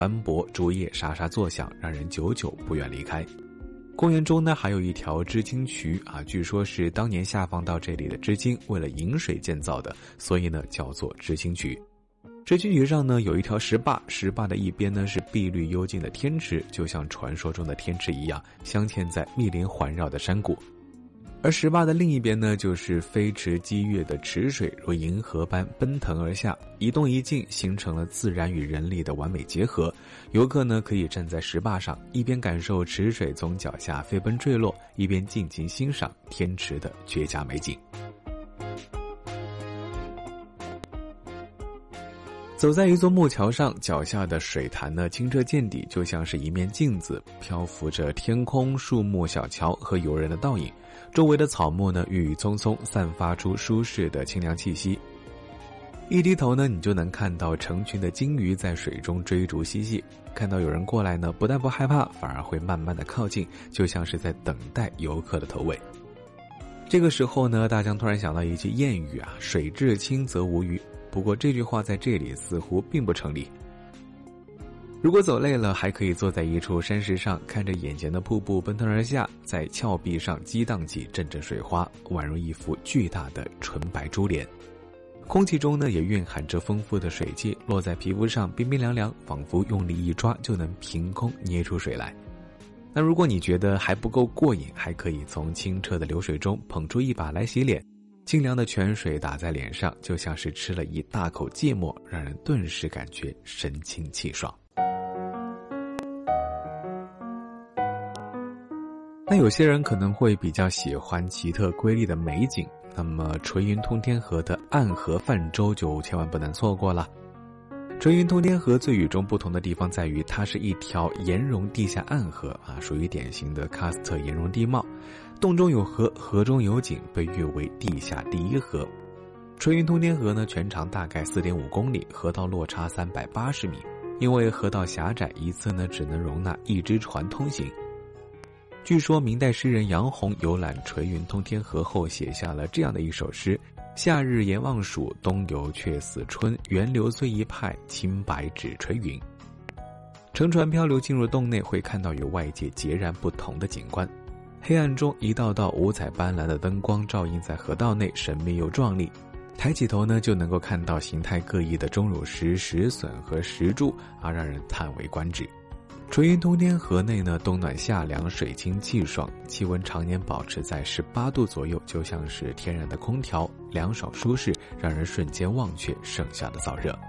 斑驳，竹叶沙沙作响，让人久久不愿离开。公园中呢还有一条织金渠据说是当年下放到这里的织金为了引水建造的，所以呢叫做织金渠。织金渠上呢有一条石坝，石坝的一边呢是碧绿幽静的天池，就像传说中的天池一样，镶嵌在密林环绕的山谷。而石坝的另一边呢，就是飞驰激越的池水，如银河般奔腾而下，一动一静，形成了自然与人力的完美结合。游客呢可以站在石坝上，一边感受池水从脚下飞奔坠落，一边尽情欣赏天池的绝佳美景。走在一座木桥上，脚下的水潭呢清澈见底，就像是一面镜子，漂浮着天空、树木、小桥和游人的倒影。周围的草木呢郁郁葱葱，散发出舒适的清凉气息。一低头呢，你就能看到成群的金鱼在水中追逐嬉戏。看到有人过来呢，不但不害怕，反而会慢慢的靠近，就像是在等待游客的投喂。这个时候呢，大江突然想到一句谚语水至清则无鱼。不过这句话在这里似乎并不成立。如果走累了，还可以坐在一处山石上，看着眼前的瀑布奔腾而下，在峭壁上激荡起阵阵水花，宛如一幅巨大的纯白珠帘。空气中呢也蕴含着丰富的水汽，落在皮肤上冰冰凉凉，仿佛用力一抓就能凭空捏出水来。那如果你觉得还不够过瘾，还可以从清澈的流水中捧出一把来洗脸。清凉的泉水打在脸上，就像是吃了一大口芥末，让人顿时感觉神清气爽。那有些人可能会比较喜欢奇特瑰丽的美景，那么垂云通天河的暗河泛舟就千万不能错过了。垂云通天河最与众不同的地方在于，它是一条岩溶地下暗河属于典型的喀斯特岩溶地貌。洞中有河，河中有井，被誉为地下第一河。垂云通天河呢，全长大概 4.5 公里，河道落差380米。因为河道狭窄，一次呢只能容纳一只船通行。据说明代诗人杨洪游览垂云通天河后写下了这样的一首诗：夏日炎望暑，冬游却似春，源流虽一派，清白只垂云。乘船漂流进入洞内，会看到与外界截然不同的景观。黑暗中，一道道五彩斑斓的灯光照映在河道内，神秘又壮丽。抬起头呢，就能够看到形态各异的钟乳石、石笋和石柱让人叹为观止。垂云通天河内呢，冬暖夏凉，水清气爽，气温常年保持在18度左右，就像是天然的空调，凉爽舒适，让人瞬间忘却盛夏的燥热。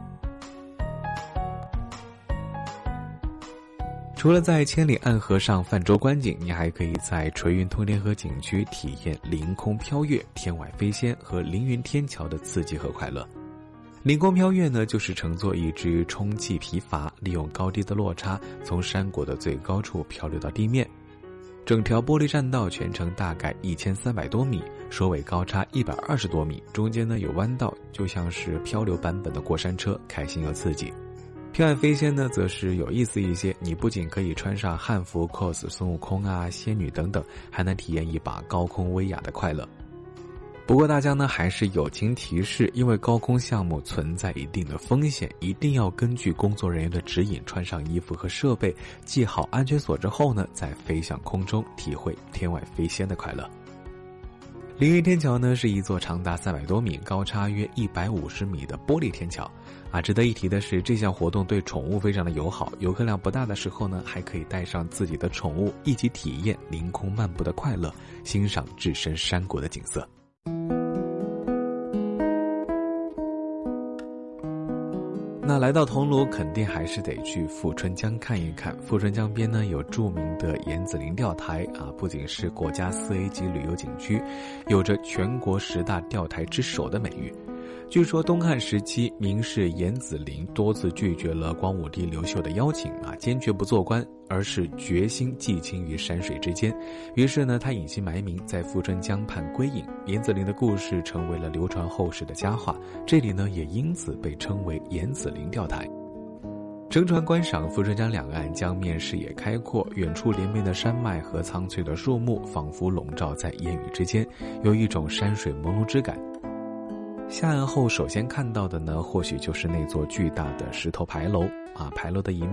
除了在千里暗河上泛舟观景，你还可以在垂云通天河景区体验凌空飘跃、天外飞仙和凌云天桥的刺激和快乐。凌空飘跃呢，就是乘坐一只充气皮筏，利用高低的落差，从山谷的最高处漂流到地面。整条玻璃栈道全程大概1300多米，首尾高差120多米，中间呢有弯道，就像是漂流版本的过山车，开心又刺激。天外飞仙呢，则是有意思一些，你不仅可以穿上汉服 cos 孙悟空仙女等等，还能体验一把高空威亚的快乐。不过大家呢还是友情提示，因为高空项目存在一定的风险，一定要根据工作人员的指引穿上衣服和设备，系好安全锁之后呢，再飞向空中，体会天外飞仙的快乐。凌云天桥呢，是一座长达300多米、高差约150米的玻璃天桥值得一提的是，这项活动对宠物非常的友好，游客量不大的时候呢，还可以带上自己的宠物一起体验凌空漫步的快乐，欣赏置身山谷的景色。那来到桐庐，肯定还是得去富春江看一看。富春江边呢，有著名的严子陵钓台不仅是国家4A 级旅游景区，有着全国10大钓台之首的美誉。据说东汉时期，名士严子陵多次拒绝了光武帝刘秀的邀请坚决不做官，而是决心寄情于山水之间。于是呢，他隐姓埋名，在富春江畔归隐。严子陵的故事成为了流传后世的佳话，这里呢也因此被称为严子陵钓台。乘船观赏富春江两岸，江面视野开阔，远处连绵的山脉和苍翠的树木仿佛笼罩在烟雨之间，有一种山水朦胧之感。 下岸后首先看到的呢，或许就是那座巨大的石头牌楼啊，牌楼的一